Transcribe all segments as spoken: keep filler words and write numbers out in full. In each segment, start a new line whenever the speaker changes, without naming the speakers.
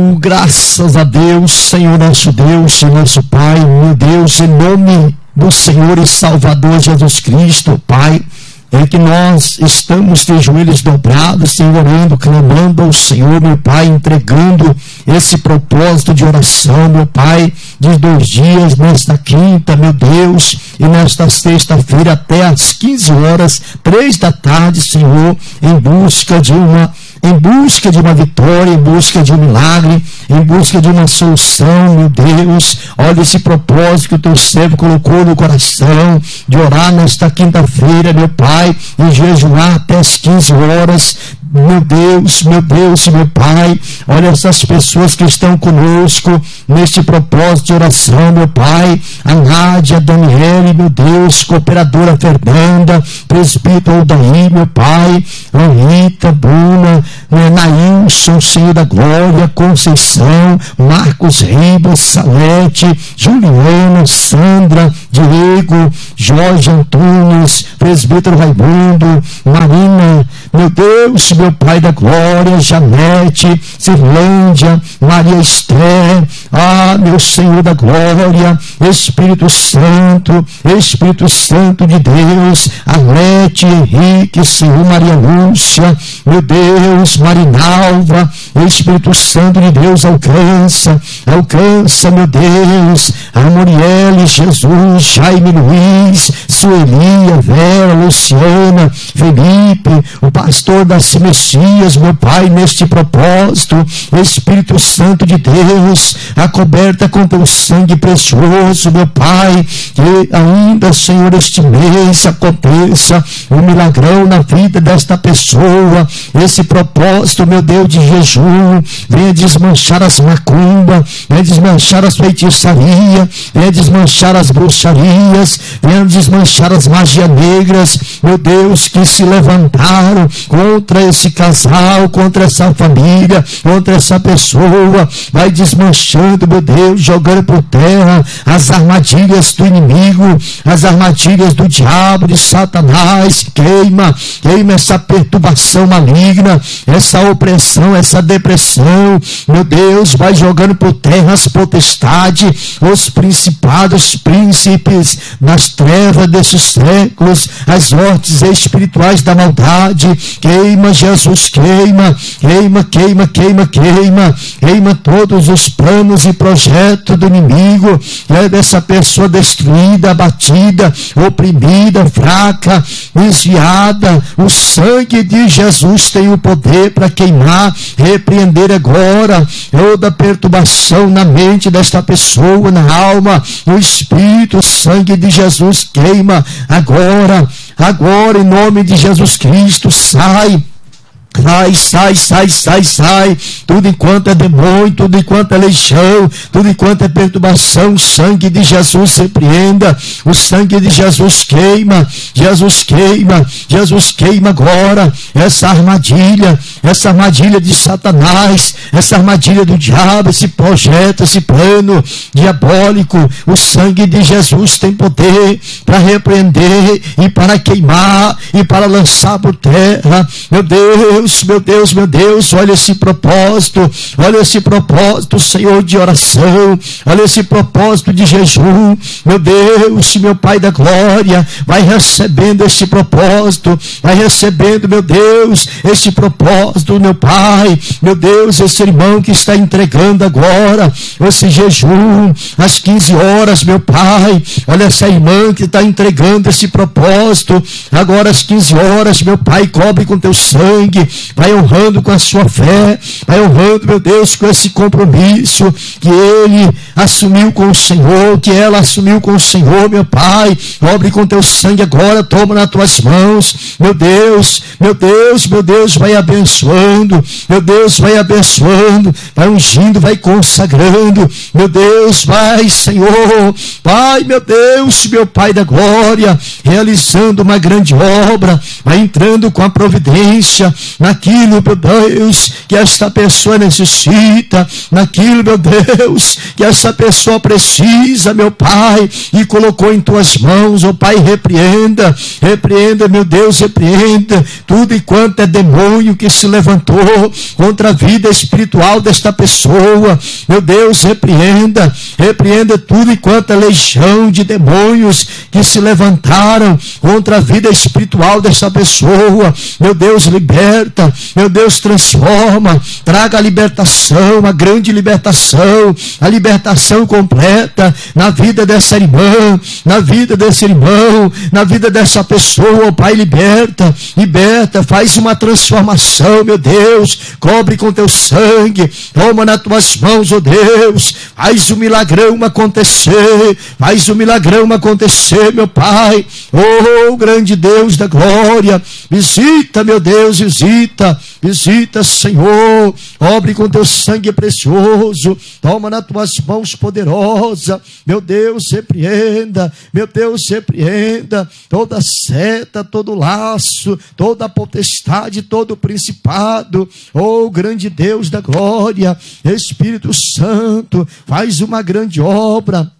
Oh, graças a Deus, Senhor nosso Deus e nosso Pai, meu Deus, em nome do Senhor e Salvador Jesus Cristo, Pai, é que nós estamos de joelhos dobrados, Senhor, orando, clamando ao Senhor, meu Pai, entregando esse propósito de oração, meu Pai, de dois dias, nesta quinta, meu Deus, e nesta sexta-feira até às quinze horas, três da tarde, Senhor, em busca de uma em busca de uma vitória, em busca de um milagre, em busca de uma solução, meu Deus. Olha esse propósito que o teu servo colocou no coração, de orar nesta quinta-feira, meu Pai, e jejuar até as quinze horas. Meu Deus, meu Deus, meu Pai, olha essas pessoas que estão conosco neste propósito de oração, meu Pai, a Nádia, a Daniele, meu Deus, cooperadora Fernanda, presbítero Daí, meu Pai, Anitta, Bruna, Nailson, Senhor da Glória, Conceição, Marcos Ribas, Salete, Juliana, Sandra, Diego, Jorge Antunes, presbítero Raimundo, Marina, meu Deus, meu Pai da Glória, Janete, Zirlândia, Maria Esther, ah, meu Senhor da Glória, Espírito Santo, Espírito Santo de Deus, Arlete, Henrique, Senhor, Maria Lúcia, meu Deus, Marinalva, Espírito Santo de Deus, alcança, alcança, meu Deus, a Muriele, Jesus, Jaime Luiz, Suelia, Vera, Luciana, Felipe, o pastor da Messias, meu Pai, neste propósito, Espírito Santo de Deus, a coberta com teu sangue precioso, meu Pai, que ainda, Senhor, este mês aconteça um milagrão na vida desta pessoa, esse propósito, meu Deus, de jejum, venha desmanchar as macumbas, venha desmanchar as feitiçarias, venha desmanchar as bruxarias, venha desmanchar as magias negras, meu Deus, que se levantaram contra esse esse casal, contra essa família, contra essa pessoa, vai desmanchando, meu Deus, jogando por terra as armadilhas do inimigo, as armadilhas do diabo, de Satanás. Queima, queima essa perturbação maligna, essa opressão, essa depressão, meu Deus, vai jogando por terra as potestades, os principados, príncipes nas trevas desses séculos, as hortes espirituais da maldade. Queima, Jesus, queima, queima, queima, queima, queima, queima todos os planos e projetos do inimigo, é dessa pessoa destruída, abatida, oprimida, fraca, desviada. O sangue de Jesus tem o poder para queimar, repreender agora toda perturbação na mente desta pessoa, na alma, no espírito. O sangue de Jesus queima agora, agora, em nome de Jesus Cristo. Sai, Sai, sai, sai, sai, sai, tudo enquanto é demônio, tudo enquanto é legião, tudo enquanto é perturbação, o sangue de Jesus repreenda, o sangue de Jesus queima, Jesus queima, Jesus queima agora, essa armadilha, essa armadilha de Satanás, essa armadilha do diabo, esse projeto, esse plano diabólico. O sangue de Jesus tem poder para repreender e para queimar e para lançar por terra, meu Deus, meu Deus, meu Deus, olha esse propósito, olha esse propósito, Senhor, de oração, olha esse propósito de jejum, meu Deus, meu Pai da Glória, vai recebendo esse propósito, vai recebendo, meu Deus, esse propósito, meu Pai, meu Deus, esse irmão que está entregando agora, esse jejum, às quinze horas, meu Pai, olha essa irmã que está entregando esse propósito, agora às quinze horas, meu Pai, cobre com teu sangue, vai honrando com a sua fé, vai honrando, meu Deus, com esse compromisso que ele assumiu com o Senhor, que ela assumiu com o Senhor, meu Pai. Cobre com teu sangue agora, toma nas tuas mãos, meu Deus, meu Deus, meu Deus, vai abençoando, meu Deus, vai abençoando, vai ungindo, vai consagrando, meu Deus, vai, Senhor, Pai, meu Deus, meu Pai da Glória, realizando uma grande obra, vai entrando com a providência, naquilo, meu Deus, que esta pessoa necessita, naquilo, meu Deus, que essa pessoa precisa, meu Pai, e colocou em tuas mãos, ó Pai, repreenda, repreenda, meu Deus, repreenda tudo e quanto é demônio que se levantou contra a vida espiritual desta pessoa, meu Deus, repreenda, repreenda tudo e quanto é legião de demônios que se levantaram contra a vida espiritual desta pessoa, meu Deus, liberta, meu Deus, transforma, traga a libertação, a grande libertação, a libertação completa na vida dessa irmã, na vida desse irmão, na vida dessa pessoa, ó Pai, liberta, liberta, faz uma transformação, meu Deus, cobre com teu sangue, toma nas tuas mãos, ó Deus, faz o milagrão acontecer, faz o milagrão acontecer, meu Pai, oh grande Deus da glória, visita, meu Deus, visita, visita, Senhor, obre com teu sangue precioso, toma nas tuas mãos poderosa, meu Deus, repreenda, meu Deus, repreenda toda seta, todo laço, toda potestade, todo principado, oh grande Deus da glória, Espírito Santo, faz uma grande obra.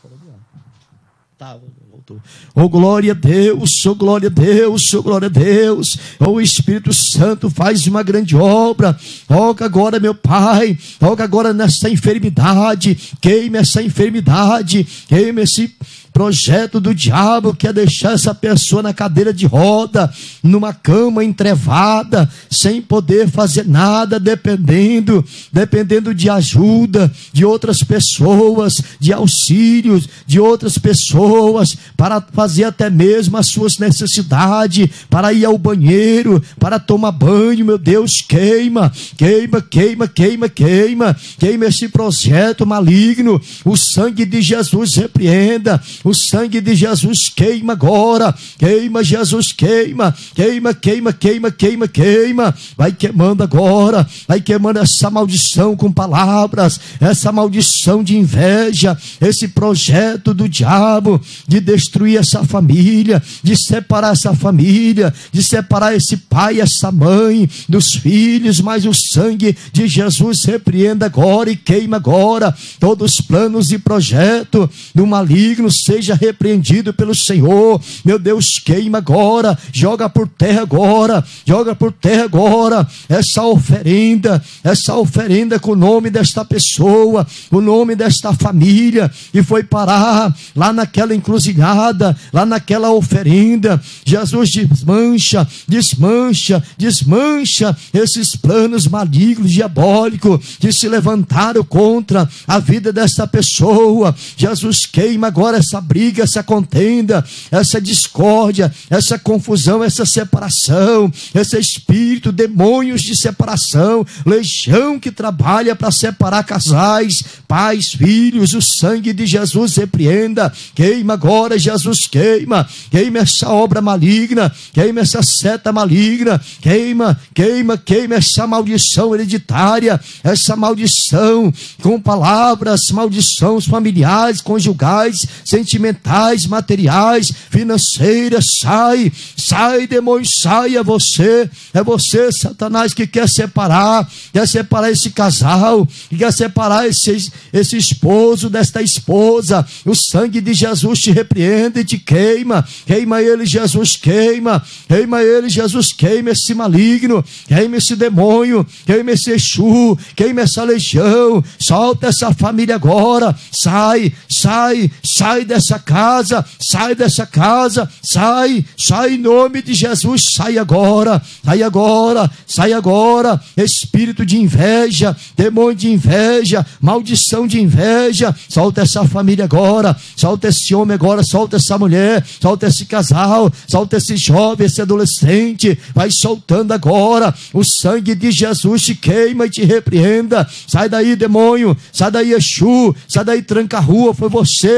Oh glória a Deus, oh glória a Deus, oh glória a Deus, oh Espírito Santo, faz uma grande obra, toca agora, meu Pai, toca agora nessa enfermidade, queime essa enfermidade, queime esse projeto do diabo que é deixar essa pessoa na cadeira de roda, numa cama entrevada, sem poder fazer nada, dependendo, dependendo de ajuda de outras pessoas, de auxílios de outras pessoas, para fazer até mesmo as suas necessidades, para ir ao banheiro, para tomar banho, meu Deus, queima, queima, queima, queima, queima, queima esse projeto maligno, o sangue de Jesus repreenda, o sangue de Jesus queima agora, queima Jesus, queima, queima, queima, queima, queima, queima, vai queimando agora, vai queimando essa maldição com palavras, essa maldição de inveja, esse projeto do diabo de destruir essa família, de separar essa família, de separar esse pai, essa mãe dos filhos, mas o sangue de Jesus repreenda agora e queima agora todos os planos e projetos do maligno, seja repreendido pelo Senhor, meu Deus, queima agora, joga por terra agora, joga por terra agora, essa oferenda, essa oferenda com o nome desta pessoa, o nome desta família, e foi parar lá naquela encruzilhada, lá naquela oferenda. Jesus desmancha, desmancha, desmancha esses planos malignos, diabólicos, que se levantaram contra a vida desta pessoa. Jesus queima agora essa briga, essa contenda, essa discórdia, essa confusão, essa separação, esse espírito, demônios de separação, legião que trabalha para separar casais, pais, filhos. O sangue de Jesus repreenda, queima agora, Jesus, queima, queima essa obra maligna, queima essa seta maligna, queima, queima, queima essa maldição hereditária, essa maldição com palavras, maldições familiares, conjugais, sentimentais, materiais, financeiras. Sai, sai, demônio, sai. É você, é você, Satanás, que quer separar, quer separar esse casal, que quer separar esse, esse esposo desta esposa. O sangue de Jesus te repreende e te queima, queima ele, Jesus, queima, queima ele, Jesus, queima esse maligno, queima esse demônio, queima esse Exu, queima essa legião, solta essa família agora, sai, sai, sai dessa casa, sai dessa casa, sai, sai em nome de Jesus, sai agora, sai agora, sai agora, espírito de inveja, demônio de inveja, maldição de inveja, solta essa família agora, solta esse homem agora, solta essa mulher, solta esse casal, solta esse jovem, esse adolescente, vai soltando agora, o sangue de Jesus te queima e te repreenda. Sai daí, demônio, sai daí, Exu, sai daí, tranca a rua, foi você,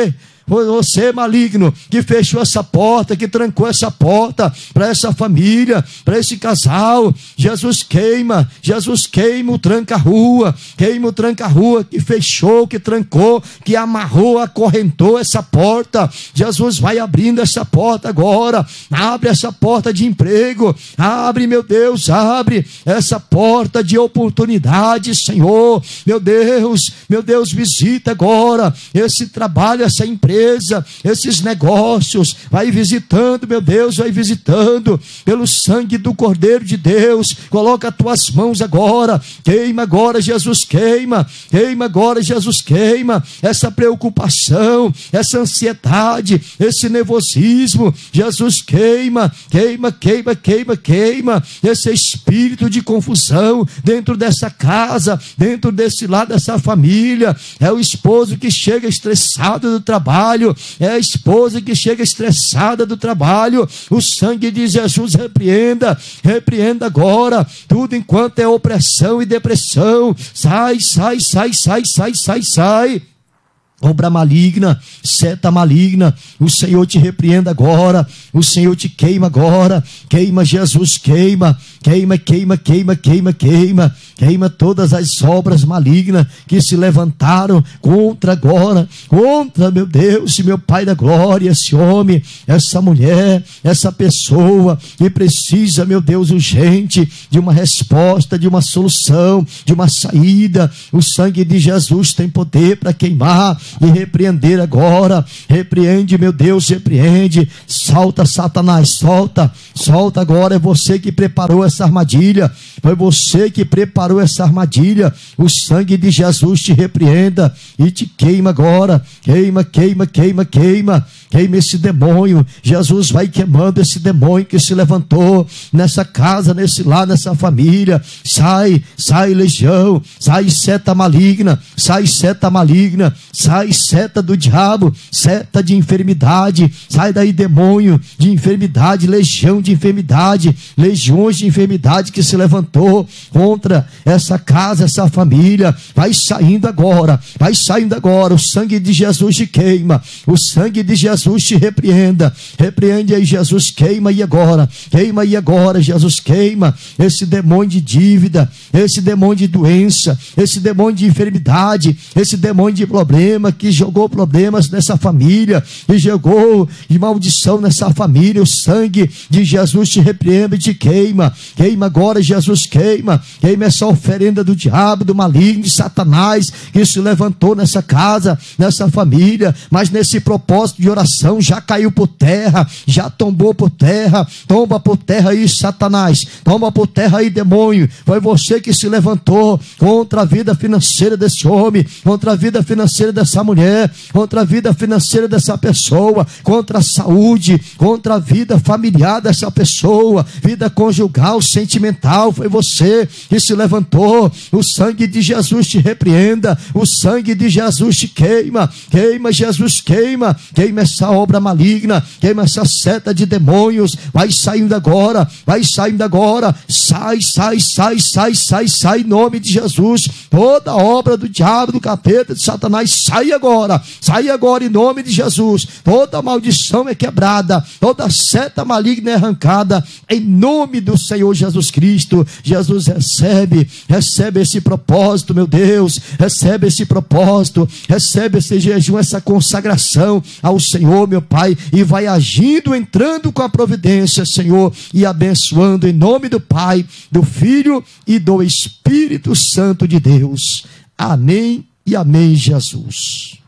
Foi você, maligno, que fechou essa porta, que trancou essa porta para essa família, para esse casal. Jesus queima, Jesus queima o tranca-rua, queima o tranca-rua que fechou, que trancou, que amarrou, acorrentou essa porta. Jesus vai abrindo essa porta agora. Abre essa porta de emprego, abre, meu Deus, abre essa porta de oportunidade, Senhor. Meu Deus, meu Deus, visita agora esse trabalho, essa empresa, esses negócios. Vai visitando, meu Deus, vai visitando pelo sangue do Cordeiro de Deus. Coloca as tuas mãos agora, queima agora, Jesus, queima, queima agora, Jesus, queima essa preocupação, essa ansiedade, esse nervosismo. Jesus, queima, queima, queima, queima, queima esse espírito de confusão dentro dessa casa, dentro desse lado dessa família. É o esposo que chega estressado do trabalho, é a esposa que chega estressada do trabalho. O sangue de Jesus repreenda, repreenda agora tudo enquanto é opressão e depressão. Sai, sai, sai, sai, sai, sai, sai. Obra maligna, seta maligna, o Senhor te repreenda agora, o Senhor te queima agora, queima, Jesus, queima, queima, queima, queima, queima, queima, queima todas as obras malignas que se levantaram contra agora, contra, meu Deus, meu Pai da glória, esse homem, essa mulher, essa pessoa que precisa, meu Deus, urgente de uma resposta, de uma solução, de uma saída. O sangue de Jesus tem poder para queimar e repreender agora. Repreende, meu Deus, repreende. Solta, Satanás, solta, solta agora. É você que preparou essa armadilha, foi você que preparou essa armadilha. O sangue de Jesus te repreenda e te queima agora. Queima, queima, queima, queima, queima esse demônio. Jesus vai queimando esse demônio que se levantou nessa casa, nesse lar, nessa família. Sai, sai, legião, sai, seta maligna, sai, seta maligna, sai, seta do diabo, seta de enfermidade. Sai daí, demônio de enfermidade, legião de enfermidade, legiões de enfermidade que se levantou contra essa casa, essa família. Vai saindo agora, vai saindo agora. O sangue de Jesus te queima, o sangue de Jesus te repreenda. Repreende aí, Jesus, queima aí agora, queima aí agora, Jesus, queima esse demônio de dívida, esse demônio de doença, esse demônio de enfermidade, esse demônio de problema que jogou problemas nessa família, e jogou de maldição nessa família. O sangue de Jesus te repreende e te queima. Queima agora, Jesus, queima, queima essa oferenda do diabo, do maligno, de Satanás que se levantou nessa casa, nessa família, mas nesse propósito de oração já caiu por terra, já tombou por terra. Tomba por terra aí, Satanás, tomba por terra aí, demônio. Foi você que se levantou contra a vida financeira desse homem, contra a vida financeira dessa mulher, contra a vida financeira dessa pessoa, contra a saúde, contra a vida familiar dessa pessoa, vida conjugal, sentimental. Foi você que se levantou. O sangue de Jesus te repreenda, o sangue de Jesus te queima, queima, Jesus, queima, queima essa obra maligna, queima essa seta de demônios. Vai saindo agora, vai saindo agora, sai, sai, sai, sai, sai, sai, em nome de Jesus. Toda obra do diabo, do capeta, de Satanás, sai agora, sai agora em nome de Jesus. Toda maldição é quebrada, toda seta maligna é arrancada em nome do Senhor Jesus Cristo. Jesus, recebe, recebe esse propósito, meu Deus, recebe esse propósito, recebe esse jejum, essa consagração ao Senhor, meu Pai, e vai agindo, entrando com a providência, Senhor, e abençoando em nome do Pai, do Filho e do Espírito Santo de Deus. Amém e amém, Jesus.